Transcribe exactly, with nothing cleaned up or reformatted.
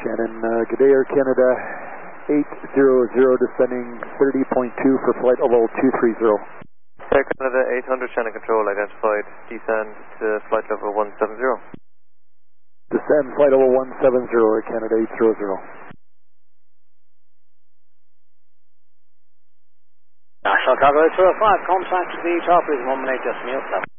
Shannon, uh, good day, Air Canada eight hundred descending thirty point two for flight level two three zero. Air Canada eight hundred, Shannon Control identified, descend to flight level one seven zero. Descend flight level one seven zero, Air Canada eight hundred. National Cargo eight zero five, contact the top is one minute, just mute.